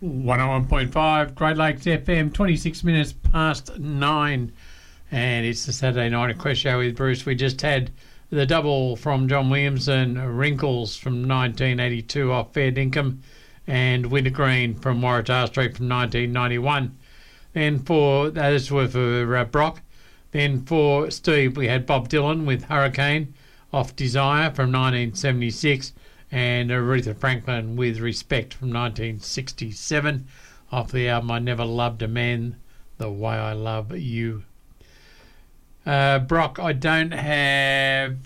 101.5 Great Lakes FM, 26 minutes past 9. And it's the Saturday Night Request Show with Bruce. We just had the double from John Williamson, Wrinkles from 1982 off Fair Dinkum, and Wintergreen from Waratah Street from 1991. Then those were for Brock. Then for Steve, we had Bob Dylan with Hurricane off Desire from 1976, and Aretha Franklin with Respect from 1967 off the album I Never Loved a Man the Way I Love You. Brock, I don't have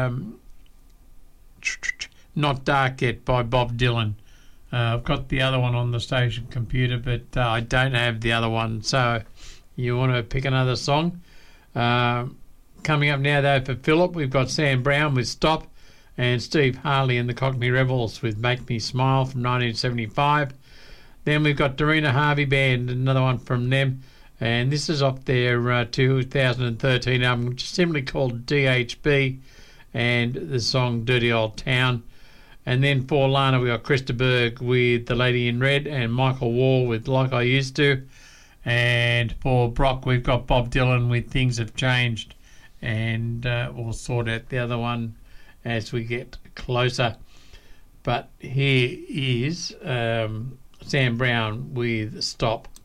Not Dark Yet by Bob Dylan. I've got the other one on the station computer, but I don't have the other one. So you want to pick another song? Coming up now, though, for Philip, we've got Sam Brown with Stop, and Steve Harley and the Cockney Rebels with Make Me Smile from 1975. Then we've got Dorina Harvey Band, another one from them, and this is off their 2013 album, which is simply called DHB, and the song Dirty Old Town. And then for Lana, we've got Krista Berg with The Lady in Red, and Michael Wall with Like I Used To. And for Brock, we've got Bob Dylan with Things Have Changed, and we'll sort out the other one as we get closer. But here is Sam Brown with Stop.